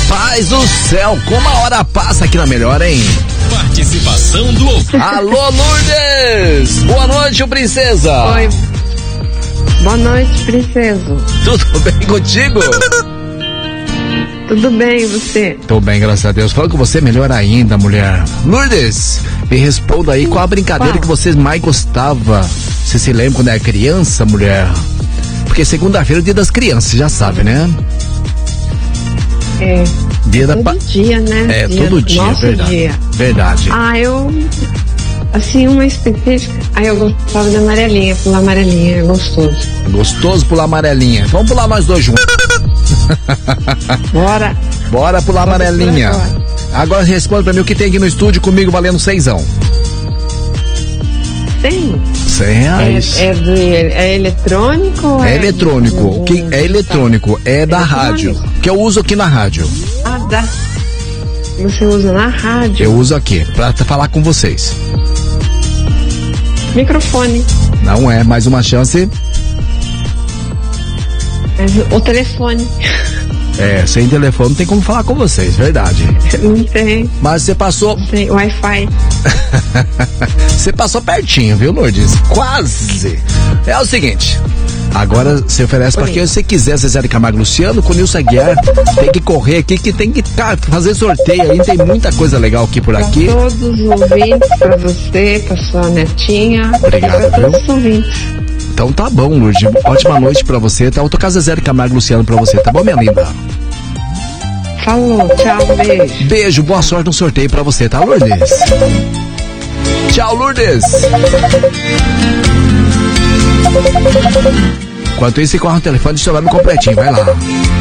Rapaz do céu, como a hora passa aqui na Melhor, hein? Participação do ouvinte. Alô, Lourdes! Boa noite, princesa! Oi. Boa noite, princesa. Tudo bem contigo? Tudo bem, e você? Tô bem, graças a Deus. Falando com você, melhor ainda, mulher. Lourdes, me responda aí qual a brincadeira que você mais gostava. Você se lembra quando era criança, mulher? Porque segunda-feira é o dia das crianças, já sabe, né? É. Dia todo dia, né? Todo dia, nosso verdade. Dia. Verdade. Assim, uma específica. Eu gostava da amarelinha, pular amarelinha, é gostoso. Gostoso pular amarelinha. Vamos pular nós dois juntos. Bora. Bora pular amarelinha. Agora responde pra mim o que tem aqui no estúdio comigo valendo R$100. R$100. É eletrônico? Ou é eletrônico. O que é eletrônico? É da rádio. Que eu uso aqui na rádio. Você usa na rádio? Eu uso aqui, pra falar com vocês. Microfone. Não é, mais uma chance. O telefone. Sem telefone não tem como falar com vocês, verdade. Não tem. Mas você passou... Não tem, Wi-Fi. Você passou pertinho, viu, Lourdes? Quase. É o seguinte... Agora você oferece pra quem você quiser, Zezé de Camargo e Luciano, com o Nilson Aguiar. Tem que correr aqui, que tem que fazer sorteio aí. Tem muita coisa legal aqui por aqui. Pra todos os ouvintes, pra você, pra sua netinha. Obrigado, pra todos os ouvintes. Então tá bom, Lourdes. Ótima noite pra você. Tá? Eu vou tocar Zezé de Camargo e Luciano pra você, tá bom, minha linda? Falou, tchau, beijo. Beijo, boa sorte no sorteio pra você, tá, Lourdes? Tchau, Lourdes. Enquanto isso, você corre o telefone e seu nome completinho, vai lá.